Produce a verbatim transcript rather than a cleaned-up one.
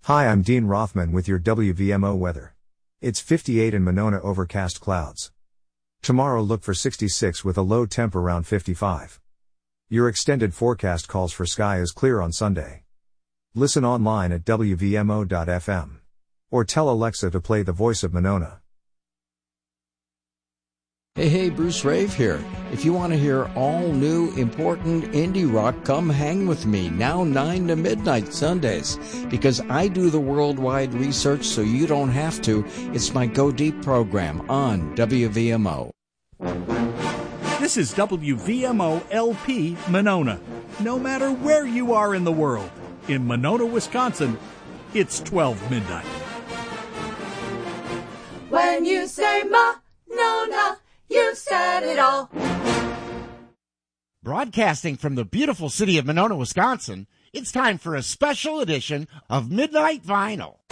Hi, I'm Dean Rothman with your W V M O weather. It's fifty-eight in Monona, overcast clouds. Tomorrow look for sixty-six with a low temp around fifty-five. Your extended forecast calls for sky is clear on Sunday. Listen online at W V M O dot F M. Or tell Alexa to play The Voice of Monona. Hey, hey, Bruce Rave here. If you want to hear all new, important indie rock, come hang with me now nine to midnight Sundays. Because I do the worldwide research so you don't have to. It's my Go Deep program on W V M O. This is W V M O L P Monona. No matter where you are in the world, in Monona, Wisconsin, it's twelve midnight. When you say Monona, you said it all. Broadcasting from the beautiful city of Monona, Wisconsin, it's time for a special edition of Midnight Vinyl.